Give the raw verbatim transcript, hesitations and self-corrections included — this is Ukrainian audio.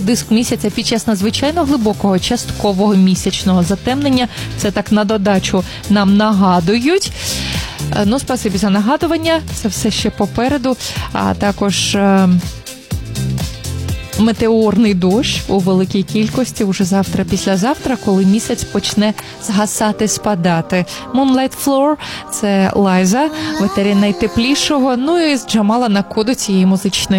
диск місяця під час надзвичайно глибокого часткового місячного затемнення. Це так на додачу нам нагадують. Ну, спасибі за нагадування, це все ще попереду. А також е- метеорний дощ у великій кількості уже завтра, післязавтра, коли місяць почне згасати, спадати. Moonlight Floor – це Лайза в етері найтеплішого. Ну і з Джамала на коду цієї музичної